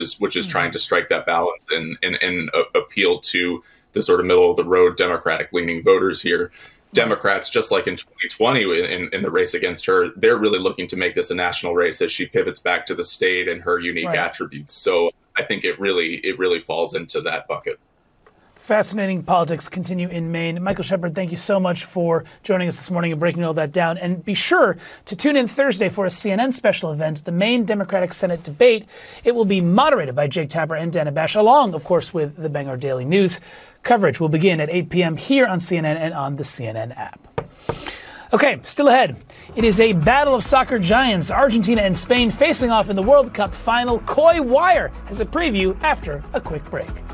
which is trying to strike that balance and appeal to the sort of middle of the road Democratic leaning voters here. Democrats, just like in 2020 in the race against her, they're really looking to make this a national race as she pivots back to the state and her unique attributes. So I think it really falls into that bucket. Fascinating politics continue in Maine. Michael Shepard, thank you so much for joining us this morning and breaking all that down. And be sure to tune in Thursday for a CNN special event, the Maine Democratic Senate debate. It will be moderated by Jake Tapper and Dana Bash, along, of course, with the Bangor Daily News. Coverage will begin at 8 p.m. here on CNN and on the CNN app. Okay, still ahead. It is a battle of soccer giants, Argentina and Spain facing off in the World Cup final. Coy Wire has a preview after a quick break.